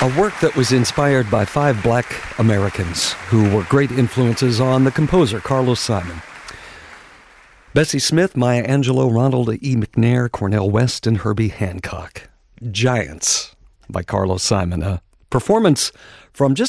A work that was inspired by 5 black Americans who were great influences on the composer Carlos Simon. Bessie Smith, Maya Angelou, Ronald E. McNair, Cornel West, and Herbie Hancock. Giants by Carlos Simon, a performance from just